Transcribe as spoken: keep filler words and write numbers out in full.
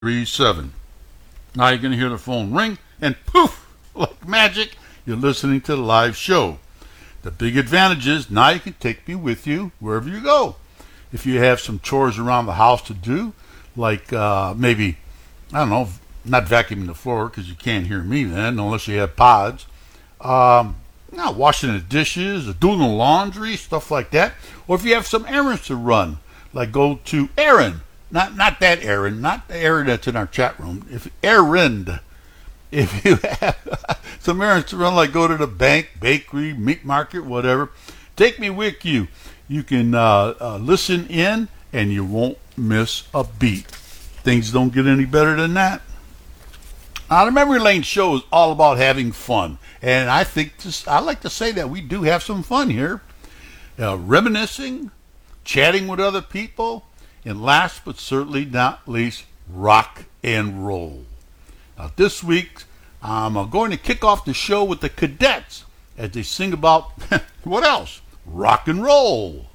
three seven. Now you're going to hear the phone ring, and poof, like magic, you're listening to the live show. The big advantage is now you can take me with you wherever you go. If you have some chores around the house to do, like uh, maybe, I don't know, not vacuuming the floor because you can't hear me then unless you have pods. Um, you know, washing the dishes, or doing the laundry, stuff like that. Or if you have some errands to run, like go to Aaron. Not not that errand, not the errand that's in our chat room. If errand, if you have some errands to run, like go to the bank, bakery, meat market, whatever, take me with you. You can uh, uh, listen in, and you won't miss a beat. Things don't get any better than that. Now, the Memory Lane show is all about having fun, and I think this, I like to say that we do have some fun here, uh, reminiscing, chatting with other people. And last but certainly not least, rock and roll. Now this week, I'm going to kick off the show with the Cadets as they sing about, what else? Rock and roll.